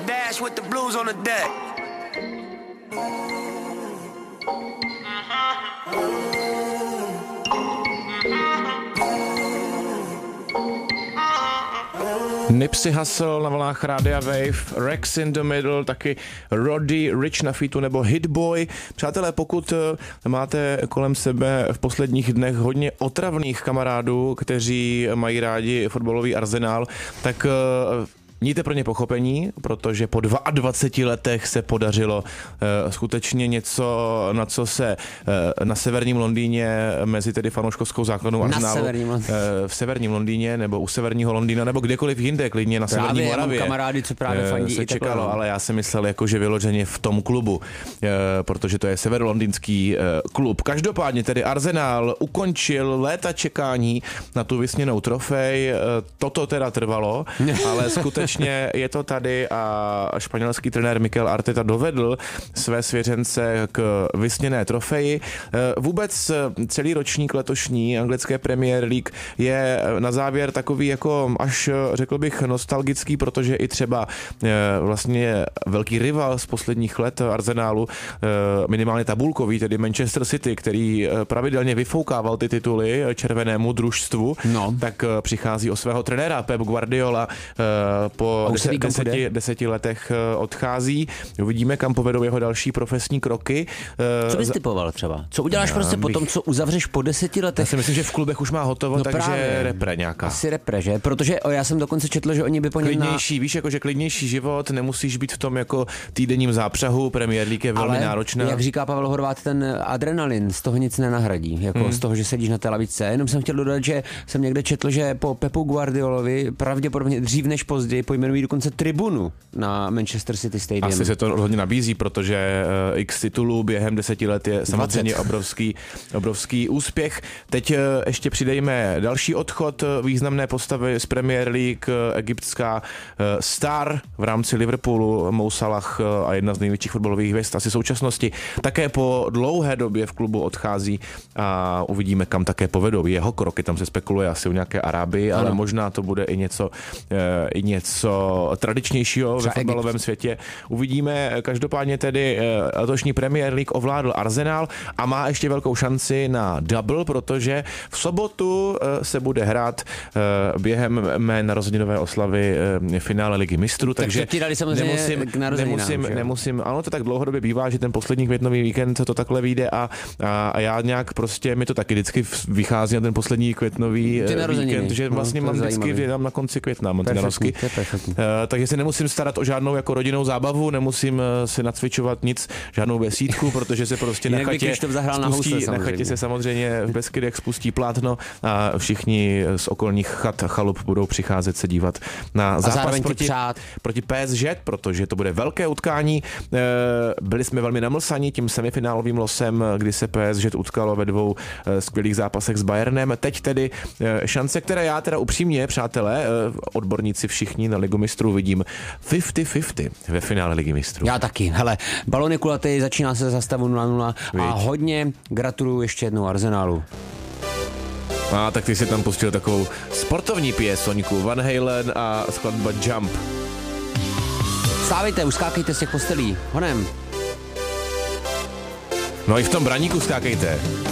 dash with the blues on the deck. Nipsey Hussle na vlnách Rádia Wave, Rex in the Middle, taky Roddy Rich na featu nebo Hitboy. Přátelé, pokud máte kolem sebe v posledních dnech hodně otravných kamarádů, kteří mají rádi fotbalový arzenál, tak mějte pro ně pochopení, protože po 22 letech se podařilo skutečně něco, na co se na severním Londýně mezi tedy fanouškovskou základnou Arsenálu v severním Londýně nebo u severního Londýna nebo kdekoliv jinde, klidně na severní Moravě. Kamarády, co právě fandí se čekalo, ale já jsem myslel jako, že vyloženě v tom klubu, protože to je severolondýnský klub. Každopádně tedy Arsenal ukončil léta čekání na tu vysněnou trofej. Toto teda trvalo, ale skutečně je to tady a španělský trenér Mikel Arteta dovedl své svěřence k vysněné trofeji. Vůbec celý ročník letošní anglické Premier League je na závěr takový jako až řekl bych nostalgický, protože i třeba vlastně velký rival z posledních let Arsenálu, minimálně tabulkový, tedy Manchester City, který pravidelně vyfoukával ty tituly červenému družstvu, tak přichází o svého trenéra. Pep Guardiola po 10 letech odchází. Uvidíme, kam povedou jeho další profesní kroky. Co bys typoval třeba? Co uděláš prostě po tom, co uzavřeš po 10 letech? Já si myslím, že v klubech už má hotovo, takže právě. Repre nějaká. Asi repre, že? Protože já jsem dokonce četl, že oni by po něm klidnější, víš, jakože klidnější život, nemusíš být v tom jako týdenním zápřahu, Premier League je velmi náročná. Jak říká Pavel Horváth, ten adrenalin z toho nic nenahradí, jako z toho, že sedíš na té lavičce. Jenom jsem chtěl dodat, že jsem někde četl, že po Pepu Guardiolovi pravděpodobně dřív než později pojmenují dokonce tribunu na Manchester City Stadium. Asi se to rozhodně nabízí, protože x titulů během 10 let je samozřejmě obrovský úspěch. Teď ještě přidejme další odchod významné postavy z Premier League, egyptská star v rámci Liverpoolu, Mo Salah a jedna z největších fotbalových hvězd asi současnosti. Také po dlouhé době v klubu odchází a uvidíme, kam také povedou jeho kroky. Tam se spekuluje asi o nějaké Arábii, ale možná to bude i něco tradičnějšího ve fotbalovém světě. Uvidíme. Každopádně tedy letošní Premier League ovládl Arsenal a má ještě velkou šanci na double, protože v sobotu se bude hrát během mé narozeninové oslavy finále Ligy mistrů, takže nemusím, ano, to tak dlouhodobě bývá, že ten poslední květnový víkend to takhle vyjde a já nějak prostě, mi to taky vždycky vychází na ten poslední květnový víkend, že vlastně mám vždycky na konci května, mám ty narozky. Takže se nemusím starat o žádnou jako rodinnou zábavu, nemusím si nacvičovat nic, žádnou besídku, protože se prostě na chatě se samozřejmě v Beskydech spustí plátno a všichni z okolních chalup budou přicházet se dívat na zápas proti PSG, protože to bude velké utkání. Byli jsme velmi namlsaní tím semifinálovým losem, kdy se PSG utkalo ve dvou skvělých zápasech s Bayernem. Teď tedy šance, které já teda upřímně, přátelé, odborníci všichni na Ligu mistrů vidím 50-50 ve finále Ligy mistrů. Já taky. Hele, balon je kulatý, začíná se za stavu 0-0 a hodně gratuluju ještě jednou Arsenálu. A tak ty si tam pustil takovou sportovní piesoňku Van Halen a skladba Jump. Stávejte, uskákejte z těch postelí. Honem. No i v tom braníku skákejte.